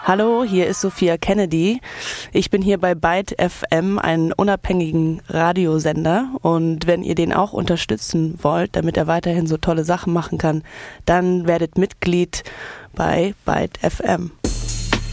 Hallo, hier ist Sophia Kennedy. Ich bin hier bei Byte FM, einem unabhängigen Radiosender. Und wenn ihr den auch unterstützen wollt, damit er weiterhin so tolle Sachen machen kann, dann werdet Mitglied bei Byte FM.